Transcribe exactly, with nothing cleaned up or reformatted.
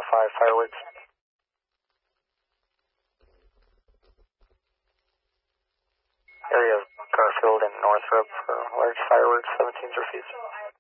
five fireworks. Area of Garfield and Northrop for large fireworks, seventeens refused.